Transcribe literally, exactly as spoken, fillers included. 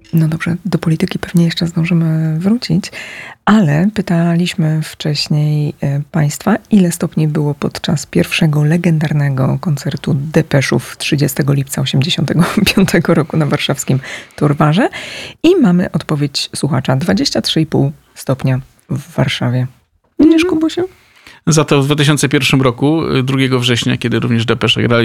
No dobrze, do polityki pewnie jeszcze zdążymy wrócić, ale pytaliśmy wcześniej Państwa, ile stopni było podczas pierwszego legendarnego koncertu Depeszów trzydziestego lipca osiemdziesiątego piątego roku na warszawskim Torwarze i mamy odpowiedź słuchacza dwadzieścia trzy i pół stopnia w Warszawie. Widzisz, Kubusiu? Za to w dwa tysiące pierwszym roku, drugiego września, kiedy również Depesze grali